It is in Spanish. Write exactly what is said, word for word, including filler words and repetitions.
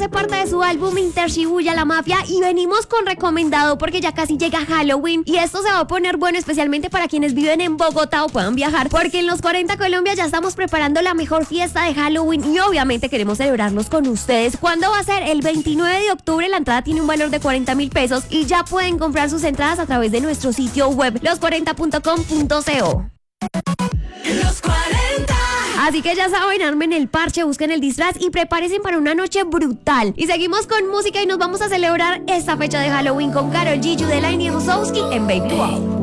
hace parte de su álbum Inter Shibuya La Mafia y venimos con recomendado porque ya casi llega Halloween y esto se va a poner bueno especialmente para quienes viven en Bogotá o puedan viajar, porque en Los cuarenta Colombia ya estamos preparando la mejor fiesta de Halloween y obviamente queremos celebrarlos con ustedes. ¿Cuándo va a ser? El veintinueve de octubre. La entrada tiene un valor de cuarenta mil pesos y ya pueden comprar sus entradas a través de nuestro sitio web los cuarenta punto com punto co. Los cuarenta. Así que ya saben, armen el parche, busquen el disfraz y prepárense para una noche brutal. Y seguimos con música y nos vamos a celebrar esta fecha de Halloween con Karol G, Judeline y Rusowski en Baby Wow.